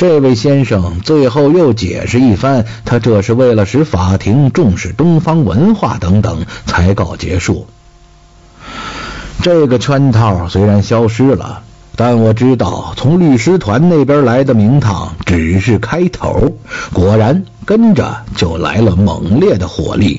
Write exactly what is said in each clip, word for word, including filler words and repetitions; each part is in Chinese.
这位先生最后又解释一番，他这是为了使法庭重视东方文化等等，才告结束。这个圈套虽然消失了，但我知道从律师团那边来的名堂只是开头，果然跟着就来了猛烈的火力。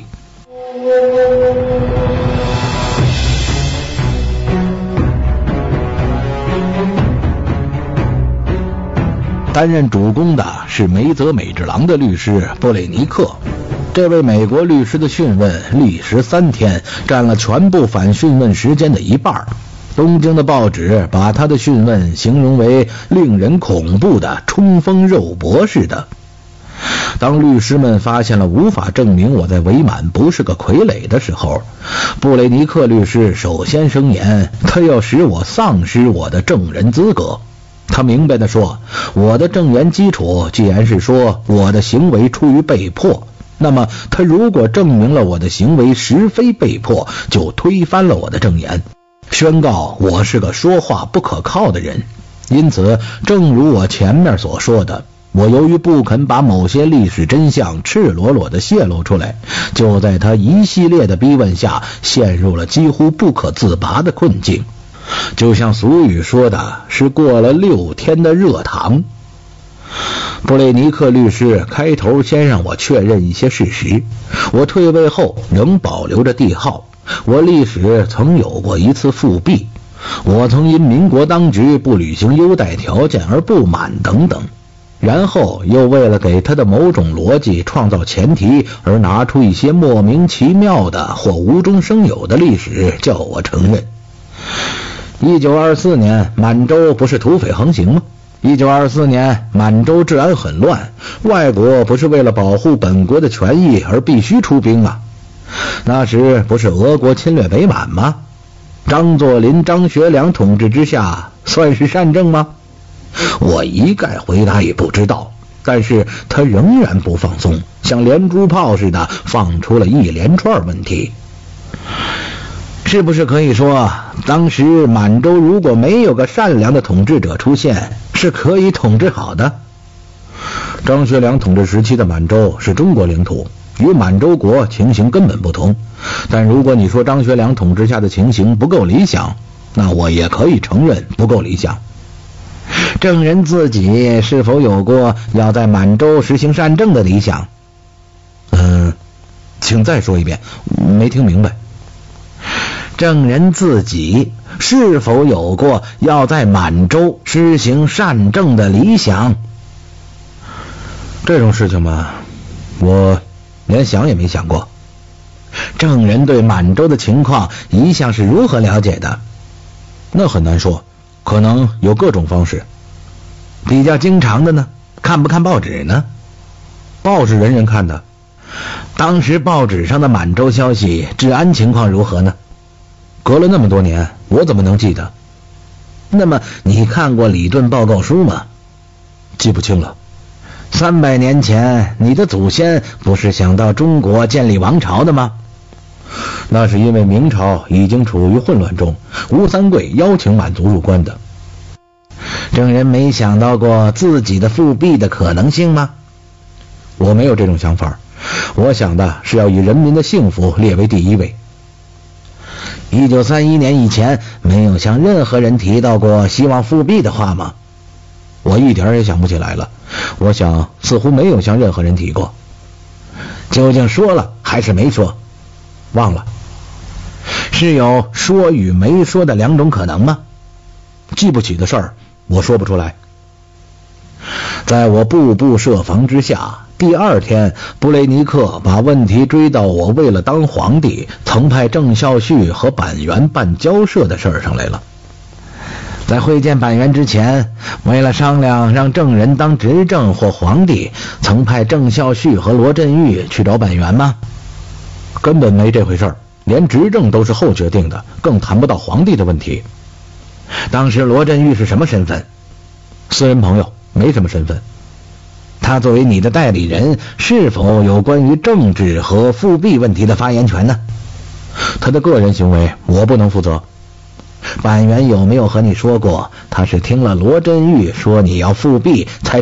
担任主攻的是梅泽美治郎的律师布雷尼克。这位美国律师的讯问历时三天，占了全部反讯问时间的一半。东京的报纸把他的讯问形容为令人恐怖的冲锋肉搏似的。当律师们发现了无法证明我在伪满不是个傀儡的时候，布雷尼克律师首先声言，他要使我丧失我的证人资格。他明白地说，我的证言基础既然是说我的行为出于被迫，那么他如果证明了我的行为实非被迫，就推翻了我的证言，宣告我是个说话不可靠的人。因此，正如我前面所说的，我由于不肯把某些历史真相赤裸裸地泄露出来，就在他一系列的逼问下陷入了几乎不可自拔的困境。就像俗语说的，是过了六天的热糖。布雷尼克律师开头先让我确认一些事实。我退位后仍保留着帝号，我历史曾有过一次复辟，我曾因民国当局不履行优待条件而不满等等，然后又为了给他的某种逻辑创造前提而拿出一些莫名其妙的或无中生有的历史叫我承认。一九二四年满洲不是土匪横行吗？一九二四年满洲治安很乱，外国不是为了保护本国的权益而必须出兵啊？那时不是俄国侵略北满吗？张作霖、张学良统治之下算是善政吗？我一概回答也不知道，但是他仍然不放松，像连珠炮似的放出了一连串问题。是不是可以说，当时满洲如果没有个善良的统治者出现，是可以统治好的？张学良统治时期的满洲是中国领土，与满洲国情形根本不同。但如果你说张学良统治下的情形不够理想，那我也可以承认不够理想。证人自己是否有过要在满洲实行善政的理想？嗯，请再说一遍，没听明白。证人自己是否有过要在满洲施行善政的理想？这种事情嘛，我连想也没想过。证人对满洲的情况一向是如何了解的？那很难说，可能有各种方式。比较经常的呢，看不看报纸呢？报纸人人看的。当时报纸上的满洲消息治安情况如何呢？隔了那么多年，我怎么能记得？那么你看过李顿报告书吗？记不清了。三百年前，你的祖先不是想到中国建立王朝的吗？那是因为明朝已经处于混乱中，吴三桂邀请满族入关的。证人没想到过自己的复辟的可能性吗？我没有这种想法，我想的是要以人民的幸福列为第一位。一九三一年以前没有向任何人提到过希望复辟的话吗？我一点也想不起来了，我想似乎没有向任何人提过。究竟说了还是没说？忘了。是有说与没说的两种可能吗？记不起的事儿，我说不出来。在我步步设防之下，第二天布雷尼克把问题追到我为了当皇帝曾派郑孝胥和板垣办交涉的事上来了。在会见板垣之前，为了商量让郑人当执政或皇帝，曾派郑孝胥和罗振玉去找板垣吗？根本没这回事儿，连执政都是后决定的，更谈不到皇帝的问题。当时罗振玉是什么身份？私人朋友，没什么身份。他作为你的代理人，是否有关于政治和复辟问题的发言权呢？他的个人行为我不能负责。板垣有没有和你说过，他是听了罗振玉说你要复辟才